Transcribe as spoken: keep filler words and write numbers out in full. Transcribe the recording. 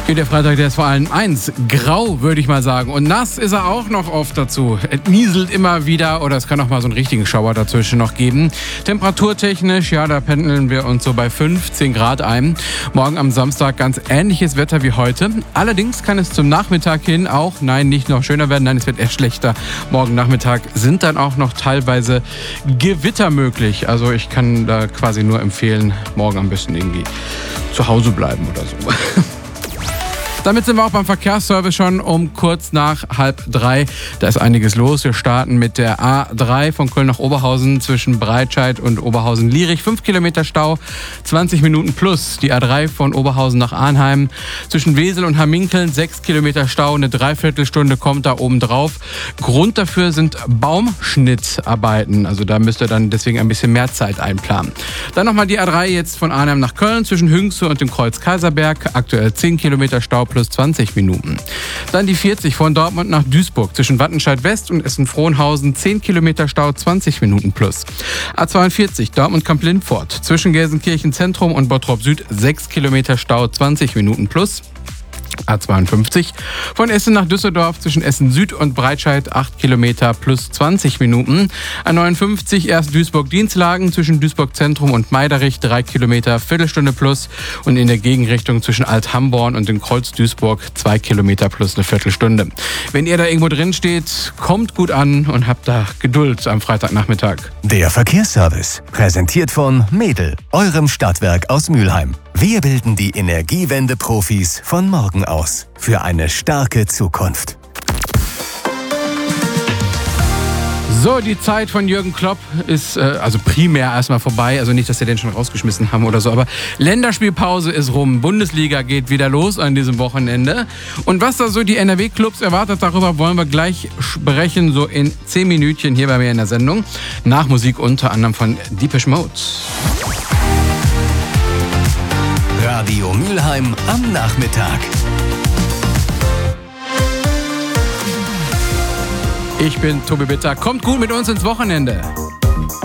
Der Freitag, der ist vor allem eins, grau, würde ich mal sagen. Und nass ist er auch noch oft dazu. Es nieselt immer wieder oder es kann auch mal so einen richtigen Schauer dazwischen noch geben. Temperaturtechnisch, ja, da pendeln wir uns so bei fünfzehn Grad ein. Morgen am Samstag ganz ähnliches Wetter wie heute. Allerdings kann es zum Nachmittag hin auch, nein, nicht noch schöner werden, nein, es wird eher schlechter. Morgen Nachmittag sind dann auch noch teilweise Gewitter möglich. Also ich kann da quasi nur empfehlen, morgen am besten irgendwie zu Hause bleiben oder so. Damit sind wir auch beim Verkehrsservice schon um kurz nach halb drei. Da ist einiges los. Wir starten mit der A drei von Köln nach Oberhausen zwischen Breitscheid und Oberhausen-Lierich. Fünf Kilometer Stau, zwanzig Minuten plus. Die A drei von Oberhausen nach Arnheim zwischen Wesel und Hamminkeln. Sechs Kilometer Stau, eine Dreiviertelstunde kommt da oben drauf. Grund dafür sind Baumschnittarbeiten. Also da müsst ihr dann deswegen ein bisschen mehr Zeit einplanen. Dann nochmal die A drei jetzt von Arnheim nach Köln zwischen Hünxe und dem Kreuz Kaiserberg. Aktuell zehn Kilometer Stau plus zwanzig Minuten. Dann die vierzig von Dortmund nach Duisburg zwischen Wattenscheid West und Essen-Frohnhausen. zehn Kilometer Stau, zwanzig Minuten plus. A zweiundvierzig Dortmund-Kamp-Lindfort zwischen Gelsenkirchen Zentrum und Bottrop Süd. sechs Kilometer Stau, zwanzig Minuten plus. A zweiundfünfzig von Essen nach Düsseldorf zwischen Essen Süd und Breitscheid acht Kilometer plus zwanzig Minuten. A neunundfünfzig erst Duisburg-Dienstlagen zwischen Duisburg Zentrum und Meiderich drei Kilometer, Viertelstunde plus. Und in der Gegenrichtung zwischen Alt-Hamborn und dem Kreuz Duisburg zwei Kilometer plus eine Viertelstunde. Wenn ihr da irgendwo drin steht, kommt gut an und habt da Geduld am Freitagnachmittag. Der Verkehrsservice, präsentiert von Medel, eurem Stadtwerk aus Mülheim. Wir bilden die Energiewende-Profis von morgen aus für eine starke Zukunft. So, die Zeit von Jürgen Klopp ist äh, also primär erstmal vorbei. Also nicht, dass wir den schon rausgeschmissen haben oder so, aber Länderspielpause ist rum. Bundesliga geht wieder los an diesem Wochenende. Und was da so die N R W-Clubs erwartet, darüber wollen wir gleich sprechen, so in zehn Minütchen hier bei mir in der Sendung. Nach Musik unter anderem von Depeche Mode. Radio Mülheim am Nachmittag. Ich bin Tobi Bitter. Kommt gut mit uns ins Wochenende.